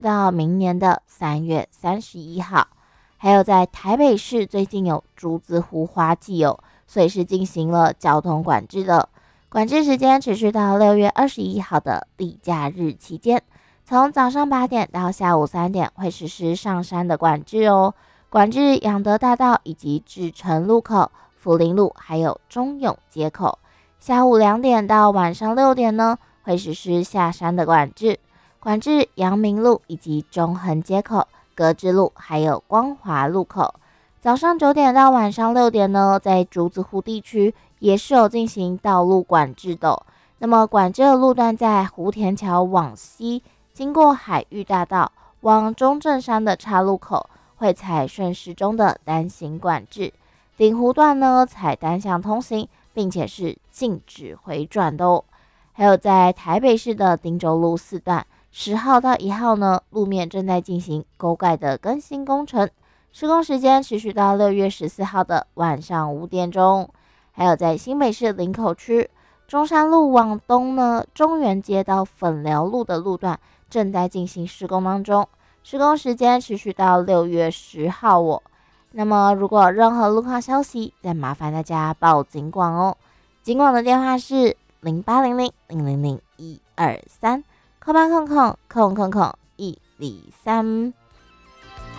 到明年的3月31号。还有在台北市最近有竹子湖花季哦，所以是进行了交通管制的。管制时间持续到6月21号的例假日期间，从早上8点到下午3点会实施上山的管制哦。管制养德大道以及至诚路口、福林路还有中永街口。下午2点到晚上6点呢，会实施下山的管制。管制阳明路以及中横街口、格致路还有光华路口。早上9点到晚上6点呢，在竹子湖地区也是有进行道路管制的哦。那么管制的路段在湖田桥往西，经过海域大道往中正山的岔路口，会采顺时钟的单行管制。顶湖段呢采单向通行，并且是禁止回转的哦。还有在台北市的汀州路4段10号到1号呢，路面正在进行沟盖的更新工程，施工时间持续到6月14号的晚上5点钟。还有在新北市林口区中山路往东呢，中原街到粉寮路的路段正在进行施工当中，施工时间持续到6月10号哦。那么如果有任何路况消息，再麻烦大家报警广哦。警广的电话是0800-000-123，扣800-123。